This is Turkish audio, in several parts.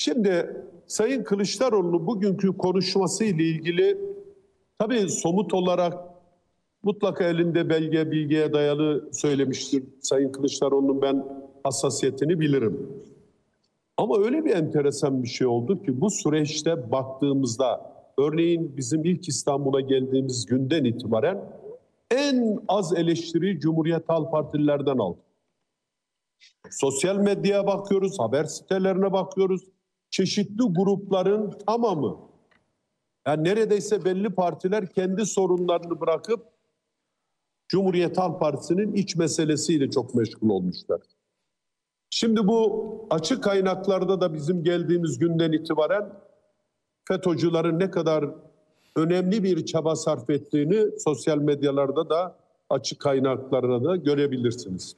Şimdi Sayın Kılıçdaroğlu bugünkü konuşması ile ilgili tabii somut olarak mutlaka elinde belge bilgiye dayalı söylemiştir. Sayın Kılıçdaroğlu'nun ben hassasiyetini bilirim. Ama öyle bir enteresan bir şey oldu ki bu süreçte baktığımızda örneğin bizim ilk İstanbul'a geldiğimiz günden itibaren en az eleştiriyi Cumhuriyet Halk Partililerden aldık. Sosyal medyaya bakıyoruz, haber sitelerine bakıyoruz. Çeşitli grupların tamamı, yani neredeyse belli partiler kendi sorunlarını bırakıp Cumhuriyet Halk Partisi'nin iç meselesiyle çok meşgul olmuşlar. Şimdi bu açık kaynaklarda da bizim geldiğimiz günden itibaren FETÖ'cülerin ne kadar önemli bir çaba sarf ettiğini sosyal medyalarda da açık kaynaklarda da görebilirsiniz.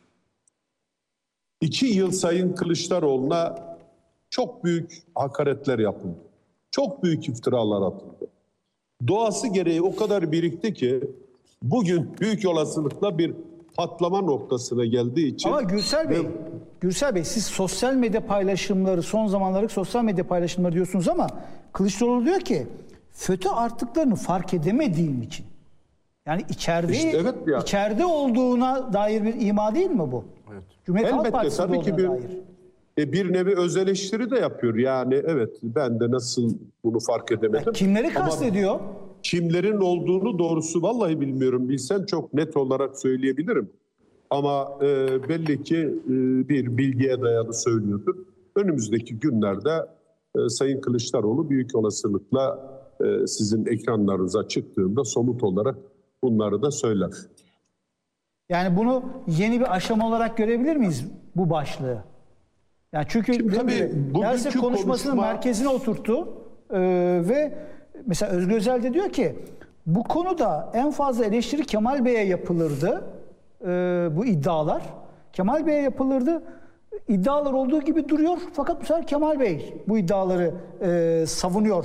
2 yıl Sayın Kılıçdaroğlu'na çok büyük hakaretler yapıldı. Çok büyük iftiralar atıldı. Doğası gereği o kadar birikti ki bugün büyük olasılıkla bir patlama noktasına geldiği için... Ama Gürsel Bey siz sosyal medya paylaşımları, son zamanlardaki sosyal medya paylaşımları diyorsunuz ama Kılıçdaroğlu diyor ki FETÖ artıklarını fark edemediğim için. Yani içeride olduğuna dair bir ima değil mi bu? Evet. Cumhuriyet Halk Partisi'nde tabii ki bir nevi öz eleştiri de yapıyor. Yani evet, ben de nasıl bunu fark edemedim. Ya kimleri kastediyor? Ama kimlerin olduğunu doğrusu vallahi bilmiyorum. Bilsem çok net olarak söyleyebilirim. Ama belli ki bir bilgiye dayalı söylüyordur. Önümüzdeki günlerde Sayın Kılıçdaroğlu büyük olasılıkla sizin ekranlarınıza çıktığında somut olarak bunları da söyler. Yani bunu yeni bir aşama olarak görebilir miyiz bu başlığı? Yani çünkü derse konuşmasının merkezine oturttu ve mesela Özgür Özel de diyor ki bu konuda en fazla eleştiri Kemal Bey'e yapılırdı. Bu iddialar Kemal Bey'e yapılırdı. İddialar olduğu gibi duruyor fakat bu sefer Kemal Bey bu iddiaları savunuyor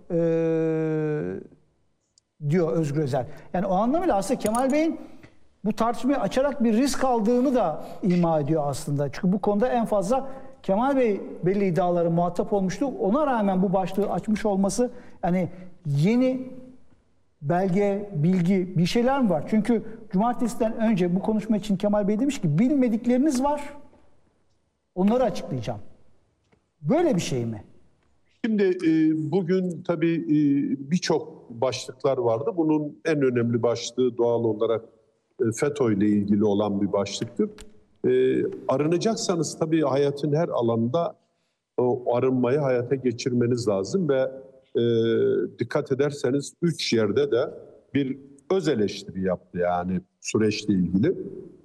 diyor Özgür Özel. Yani o anlamıyla aslında Kemal Bey'in bu tartışmayı açarak bir risk aldığını da ima ediyor aslında. Çünkü bu konuda en fazla Kemal Bey belli iddialara muhatap olmuştu. Ona rağmen bu başlığı açmış olması, yani yeni belge, bilgi bir şeyler mi var? Çünkü cumartesiden önce bu konuşma için Kemal Bey demiş ki bilmedikleriniz var. Onları açıklayacağım. Böyle bir şey mi? Şimdi bugün tabii birçok başlıklar vardı. Bunun en önemli başlığı doğal olarak FETÖ ile ilgili olan bir başlıktır. Arınacaksanız tabii hayatın her alanında o arınmayı hayata geçirmeniz lazım ve dikkat ederseniz 3 yerde de bir öz eleştiri yaptı yani süreçle ilgili.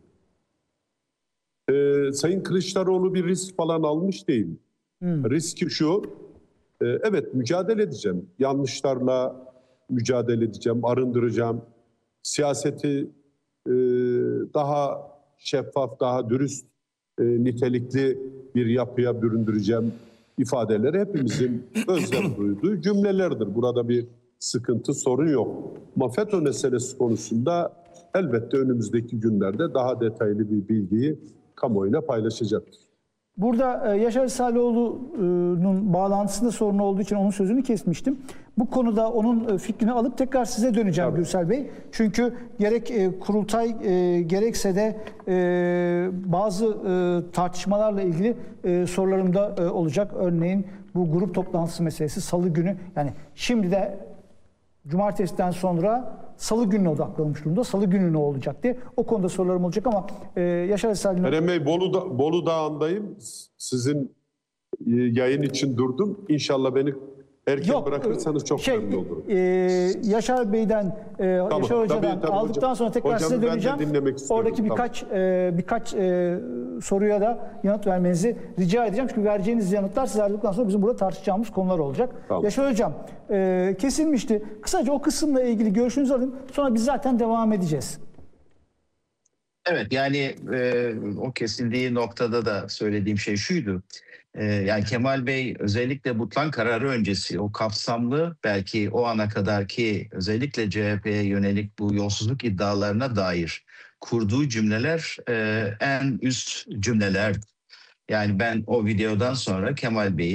Sayın Kılıçdaroğlu bir risk falan almış değil. Riski şu, evet mücadele edeceğim, yanlışlarla mücadele edeceğim, arındıracağım, siyaseti daha şeffaf, daha dürüst, nitelikli bir yapıya büründüreceğim ifadeleri hepimizin özlem duyduğu cümlelerdir. Burada bir sıkıntı, sorun yok. Ama FETÖ meselesi konusunda elbette önümüzdeki günlerde daha detaylı bir bilgiyi kamuoyuyla paylaşacaktır. Burada Yaşar İhsaloğlu'nun bağlantısında sorun olduğu için onun sözünü kesmiştim. Bu konuda onun fikrini alıp tekrar size döneceğim Gürsel Bey. Çünkü gerek kurultay gerekse de bazı tartışmalarla ilgili sorularım da olacak. Örneğin bu grup toplantısı meselesi salı günü, yani şimdi de cumartesiden sonra salı gününe odaklanmış durumda. Salı günü ne olacak diye. O konuda sorularım olacak ama Yaşar İhsaloğlu... Eren Bey, Bolu Dağı'ndayım. Sizin yayın için durdum. İnşallah beni erken bırakırsanız çok memnun olurum. Yaşar Bey'den, tamam, Yaşar Hoca'dan tabii, aldıktan hocam, sonra tekrar size döneceğim. Oradaki birkaç soruya da yanıt vermenizi rica edeceğim. Çünkü vereceğiniz yanıtlar siz ayrıldıktan sonra bizim burada tartışacağımız konular olacak. Tamam. Yaşar Hocam, kesilmişti. Kısaca o kısımla ilgili görüşünüzü alayım. Sonra biz zaten devam edeceğiz. Evet, yani o kesildiği noktada da söylediğim şey şuydu. Yani Kemal Bey özellikle Butlan kararı öncesi o kapsamlı, belki o ana kadarki özellikle CHP'ye yönelik bu yolsuzluk iddialarına dair kurduğu cümleler en üst cümleler. Yani ben o videodan sonra Kemal Bey'i